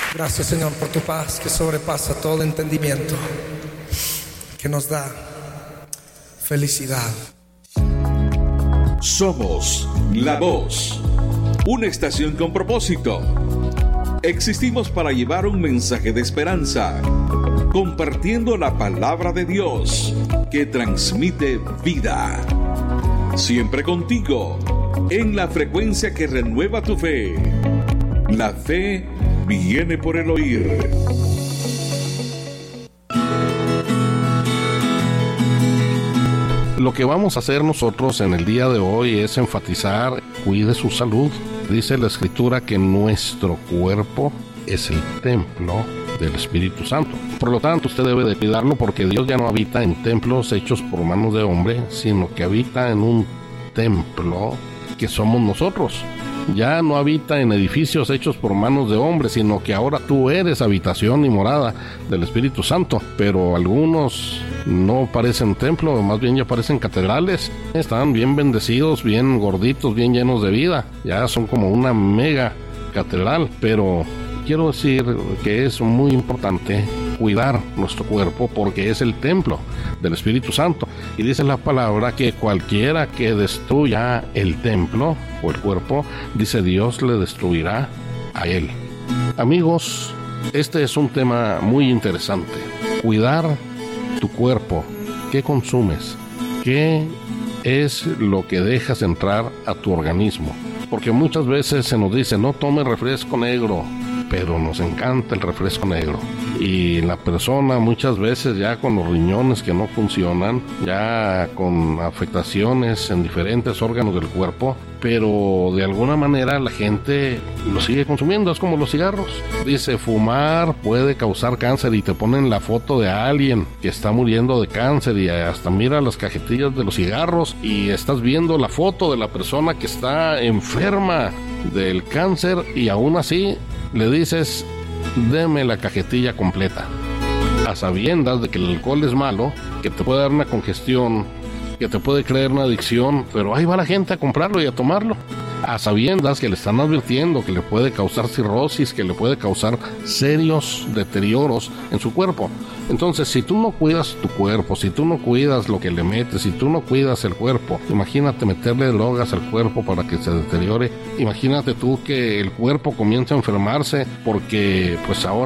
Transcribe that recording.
Gracias, Señor, por tu paz que sobrepasa todo entendimiento, que nos da felicidad. Somos La Voz, una estación con propósito. Existimos para llevar un mensaje de esperanza, compartiendo la palabra de Dios que transmite vida. Siempre contigo, en la frecuencia que renueva tu fe. La fe viene por el oír. Lo que vamos a hacer nosotros en el día de hoy es enfatizar, cuide su salud. Dice la Escritura que nuestro cuerpo es el templo del Espíritu Santo. Por lo tanto, usted debe de cuidarlo porque Dios ya no habita en templos hechos por manos de hombre, sino que habita en un templo que somos nosotros. Ya no habita en edificios hechos por manos de hombres, sino que ahora tú eres habitación y morada del Espíritu Santo. Pero algunos no parecen templo, más bien ya parecen catedrales. Están bien bendecidos, bien gorditos, bien llenos de vida. Ya son como una mega catedral. Pero quiero decir que es muy importante cuidar nuestro cuerpo porque es el templo del Espíritu Santo. Y dice la palabra que cualquiera que destruya el templo o el cuerpo, dice Dios le destruirá a él. Amigos, este es un tema muy interesante. Cuidar tu cuerpo. ¿Qué consumes? ¿Qué es lo que dejas entrar a tu organismo? Porque muchas veces se nos dice, no tome refresco negro, pero nos encanta el refresco negro. Y la persona muchas veces ya con los riñones que no funcionan, ya con afectaciones en diferentes órganos del cuerpo, pero de alguna manera la gente lo sigue consumiendo. Es como los cigarros. Dice, fumar puede causar cáncer y te ponen la foto de alguien que está muriendo de cáncer y hasta mira las cajetillas de los cigarros y estás viendo la foto de la persona que está enferma del cáncer y aún así le dices, deme la cajetilla completa, a sabiendas de que el alcohol es malo, que te puede dar una congestión, que te puede crear una adicción, pero ahí va la gente a comprarlo y a tomarlo, a sabiendas que le están advirtiendo que le puede causar cirrosis, que le puede causar serios deterioros en su cuerpo. Entonces, si tú no cuidas tu cuerpo, si tú no cuidas lo que le metes, si tú no cuidas el cuerpo, imagínate meterle drogas al cuerpo para que se deteriore. Imagínate tú que el cuerpo comienza a enfermarse porque pues ahora